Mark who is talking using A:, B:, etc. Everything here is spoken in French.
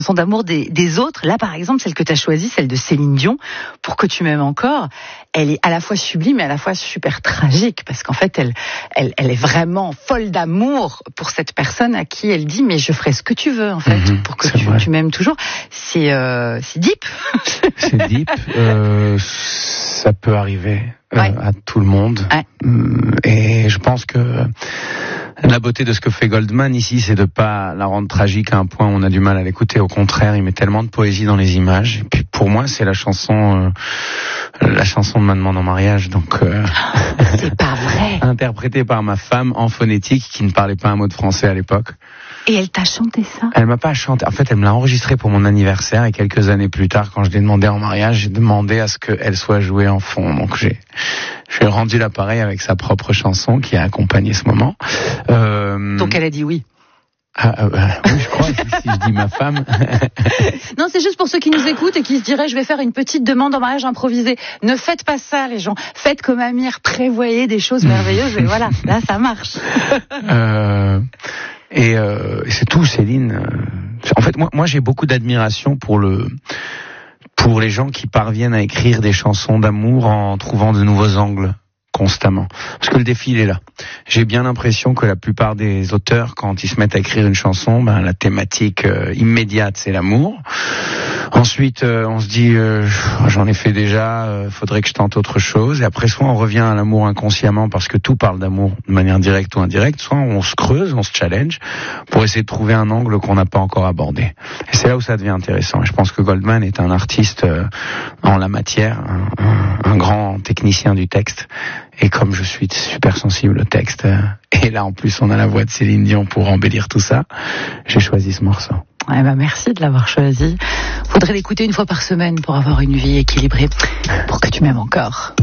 A: d'amour des autres. Là, par exemple, celle que tu as choisie, celle de Céline Dion, Pour que tu m'aimes encore, elle est à la fois sublime et à la fois super tragique, parce qu'en fait, elle est vraiment folle d'amour pour cette personne à qui elle dit, mais je ferai ce que tu veux, en fait, pour que tu m'aimes toujours. C'est deep.
B: C'est deep. Ça peut arriver à tout le monde. Ouais. Et je pense que la beauté de ce que fait Goldman ici, c'est de pas la rendre tragique à un point où on a du mal à l'écouter. Au contraire, il met tellement de poésie dans les images. Et puis pour moi, c'est la chanson de ma demande en mariage. Donc
A: c'est pas vrai.
B: Interprétée par ma femme en phonétique, qui ne parlait pas un mot de français à l'époque.
A: Et elle t'a chanté ça?
B: Elle m'a pas chanté. En fait, elle me l'a enregistré pour mon anniversaire, et quelques années plus tard, quand je l'ai demandé en mariage, j'ai demandé à ce qu'elle soit jouée en fond. Donc j'ai rendu l'appareil avec sa propre chanson qui a accompagné ce moment.
A: Donc elle a dit oui.
B: Oui, je crois, si je dis ma femme.
A: Non, c'est juste pour ceux qui nous écoutent et qui se diraient, je vais faire une petite demande en mariage improvisée. Ne faites pas ça, les gens. Faites comme Amir, prévoyez des choses merveilleuses, et voilà, là, ça marche.
B: Et c'est tout, Céline. En fait, moi, j'ai beaucoup d'admiration pour les gens qui parviennent à écrire des chansons d'amour en trouvant de nouveaux angles constamment. Parce que le défi, il est là. J'ai bien l'impression que la plupart des auteurs, quand ils se mettent à écrire une chanson, la thématique immédiate, c'est l'amour. Ensuite, on se dit, j'en ai fait déjà, faudrait que je tente autre chose. Et après, soit on revient à l'amour inconsciemment parce que tout parle d'amour de manière directe ou indirecte, soit on se creuse, on se challenge pour essayer de trouver un angle qu'on n'a pas encore abordé. Et c'est là où ça devient intéressant. Et je pense que Goldman est un artiste en la matière, un grand technicien du texte. Et comme je suis super sensible au texte, et là en plus on a la voix de Céline Dion pour embellir tout ça, j'ai choisi ce morceau.
A: Ouais, merci de l'avoir choisi. Faudrait l'écouter une fois par semaine pour avoir une vie équilibrée. Pour que tu m'aimes encore.